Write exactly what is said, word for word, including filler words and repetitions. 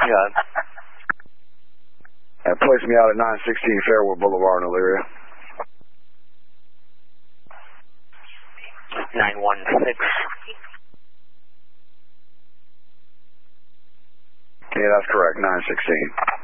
God. And place me out at nine sixteen Fairwood Boulevard in Elyria. nine one six. Yeah, that's correct, nine sixteen.